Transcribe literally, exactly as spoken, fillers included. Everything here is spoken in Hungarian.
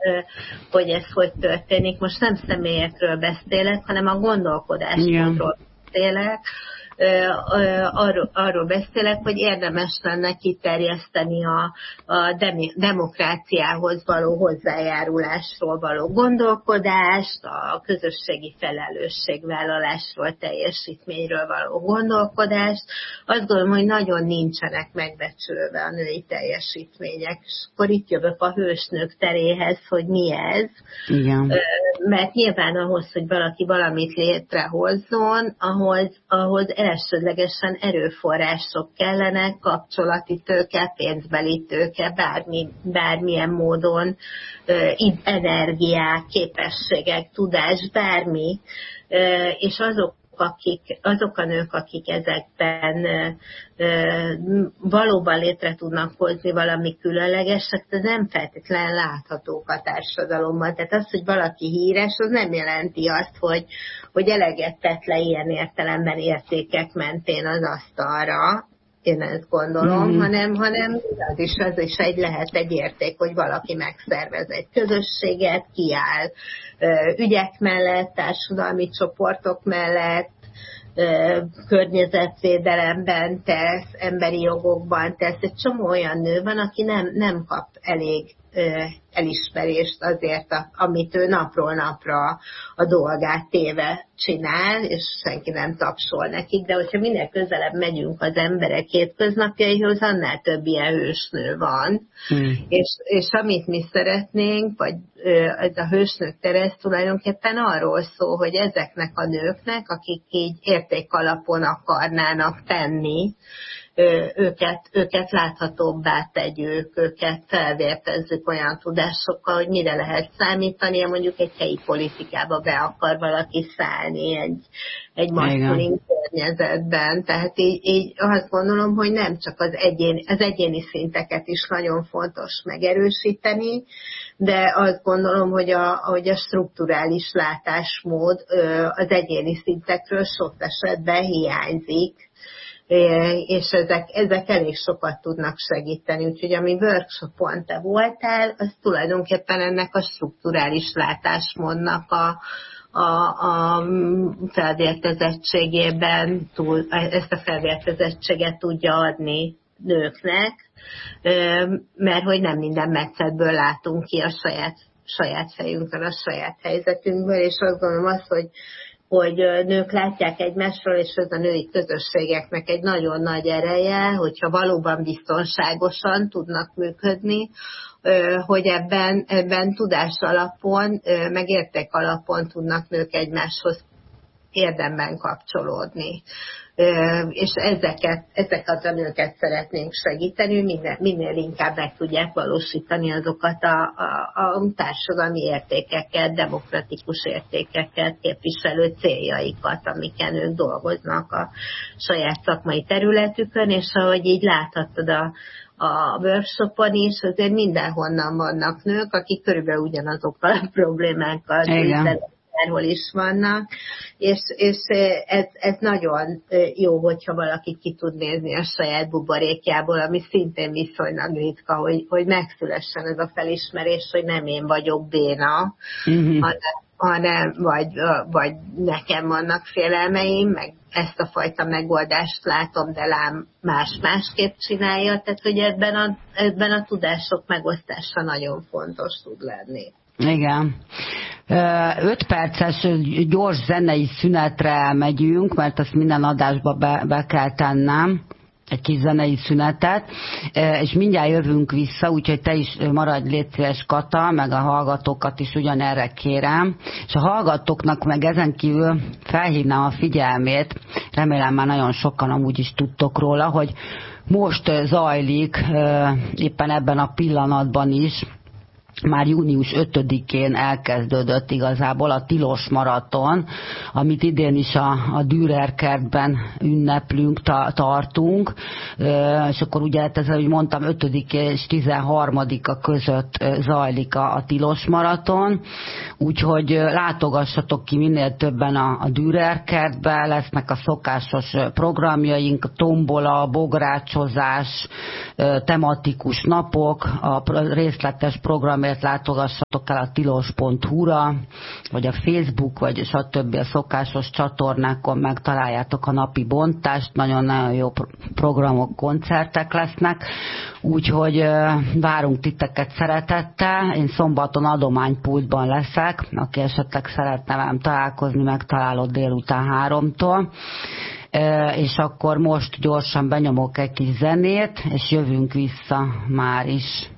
hogy ez hogy történik. Most nem személyekről beszélek, hanem a gondolkodásmódról beszélek. Arról, arról beszélek, hogy érdemes lenne kiterjeszteni a, a demi, demokráciához való hozzájárulásról való gondolkodást, a közösségi felelősségvállalásról, teljesítményről való gondolkodást. Azt gondolom, hogy nagyon nincsenek megbecsülve a női teljesítmények. És akkor itt jövök a hősnők teréhez, hogy mi ez. Igen. Mert nyilván ahhoz, hogy valaki valamit létrehozzon, ahhoz, ahhoz elsődlegesen erőforrások kellenek, kapcsolati tőke, pénzbeli tőke, bármi, bármilyen módon, energiák, képességek, tudás, bármi, és azok, akik, azok a nők, akik ezekben valóban létre tudnak hozni valami különlegeset, ez nem feltétlenül láthatók a társadalomban. Tehát az, hogy valaki híres, az nem jelenti azt, hogy, hogy eleget tett le ilyen értelemben értékek mentén az asztalra, én ezt gondolom, mm-hmm. hanem, hanem az is, az is egy, lehet egy érték, hogy valaki megszervez egy közösséget, kiáll ügyek mellett, társadalmi csoportok mellett, környezetvédelemben tesz, emberi jogokban tesz. Egy csomó olyan nő van, aki nem, nem kap elég elismerést azért, amit ő napról napra a dolgát téve csinál, és senki nem tapsol nekik, de hogyha minél közelebb megyünk az emberek hétköznapjaihoz, annál több ilyen hősnő van. Hmm. És, és amit mi szeretnénk, vagy ez a hősnők tere tulajdonképpen arról szól, hogy ezeknek a nőknek, akik így értékalapon akarnának tenni, őket, őket láthatóbbá tegyük, őket felvértezzük olyan tudásokkal, hogy mire lehet számítani, mondjuk egy helyi politikába be akar valaki szállni egy, egy maszkulin környezetben. Tehát így, így azt gondolom, hogy nem csak az, egyén, az egyéni szinteket is nagyon fontos megerősíteni, de azt gondolom, hogy a, hogy a strukturális látásmód az egyéni szintekről sok esetben hiányzik, és ezek, ezek elég sokat tudnak segíteni. Úgyhogy ami workshopon te voltál, az tulajdonképpen ennek a strukturális látásmódnak a, a, a felvértezettségében túl, ezt a felvértezettséget tudja adni nőknek, mert hogy nem minden metszetből látunk ki a saját, saját fejünkből, a saját helyzetünkből, és azt gondolom azt, hogy hogy nők látják egymásról, és ez a női közösségeknek egy nagyon nagy ereje, hogyha valóban biztonságosan tudnak működni, hogy ebben, ebben tudás alapon, meg érték alapon tudnak nők egymáshoz érdemben kapcsolódni. És ezeket, ezeket a nőket szeretnénk segíteni, minél, minél inkább meg tudják valósítani azokat a, a, a társadalmi értékeket, demokratikus értékeket, képviselő céljaikat, amiken ők dolgoznak a saját szakmai területükön, és ahogy így láthattad a, a workshopon is, azért mindenhonnan vannak nők, akik körülbelül ugyanazokkal a problémákkal hol is vannak, és, és ez, ez nagyon jó, hogyha valaki ki tud nézni a saját buborékjából, ami szintén viszonylag ritka, hogy, hogy megszülessen ez a felismerés, hogy nem én vagyok béna, mm-hmm. hanem, hanem vagy, vagy nekem vannak félelmeim, meg ezt a fajta megoldást látom, de lám más másképp csinálja, tehát hogy ebben a, ebben a tudások megosztása nagyon fontos tud lenni. Igen. Öt perces gyors zenei szünetre elmegyünk, mert azt minden adásba be, be kell tennem, egy kis zenei szünetet, és mindjárt jövünk vissza, úgyhogy te is maradj, légy szíves, Kata, meg a hallgatókat is ugyanerre kérem, és a hallgatóknak meg ezen kívül felhívnám a figyelmét, remélem már nagyon sokan amúgy is tudtok róla, hogy most zajlik éppen ebben a pillanatban is, már június ötödikén elkezdődött igazából a Tilos maraton, amit idén is a, a Dürer kertben ünneplünk, ta, tartunk, és akkor ugye, ez, ahogy mondtam, ötödik és tizenharmadika között zajlik a, a Tilos maraton, úgyhogy látogassatok ki minél többen a, a Dürer kertbe, lesznek a szokásos programjaink, tombola, bográcsozás, tematikus napok, a részletes program valamiért látogassatok el a tilos pont hu-ra, vagy a Facebook, vagy stb. A szokásos csatornákon megtaláljátok a napi bontást, nagyon-nagyon jó programok, koncertek lesznek, úgyhogy várunk titeket szeretettel. Én szombaton adománypultban leszek, aki esetleg szeretne velem találkozni, megtalálod délután háromtól. És akkor most gyorsan benyomok egy kis zenét, és jövünk vissza már is.